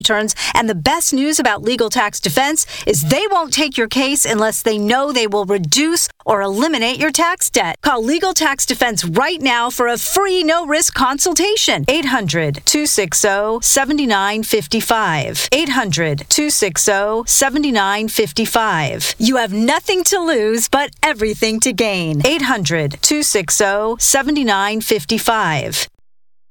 returns. And the best news about Legal Tax Defense is they won't take your case unless they know they will reduce or eliminate your tax debt. Call Legal Tax Defense right now for a free no-risk consultation. 800-260-7955. 800-260-7955. You have nothing to lose but everything to gain. 800-260-7955.